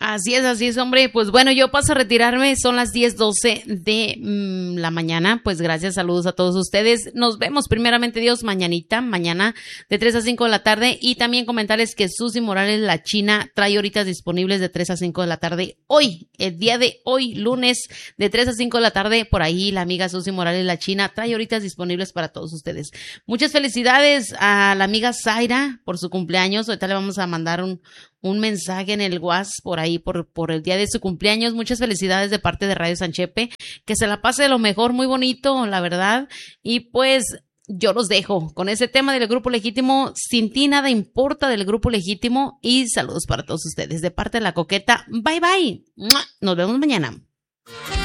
Así es, hombre. Pues bueno, yo paso a retirarme. Son las 10:12 de la mañana. Pues gracias, saludos a todos ustedes. Nos vemos primeramente Dios mañana de 3 a 5 de la tarde. Y también comentarles que Susy Morales, la China, trae horitas disponibles de 3 a 5 de la tarde. Hoy, el día de hoy, lunes, de 3 a 5 de la tarde, por ahí la amiga Susy Morales, la China, trae horitas disponibles para todos ustedes. Muchas felicidades a la amiga Zaira por su cumpleaños. Ahorita le vamos a mandar un mensaje en el WhatsApp por ahí por el día de su cumpleaños. Muchas felicidades de parte de Radio Sanchepe, que se la pase de lo mejor, muy bonito, la verdad. Y pues yo los dejo con ese tema del Grupo Legítimo. Sin ti nada importa del Grupo Legítimo, y saludos para todos ustedes de parte de la Coqueta. Bye bye. Nos vemos mañana.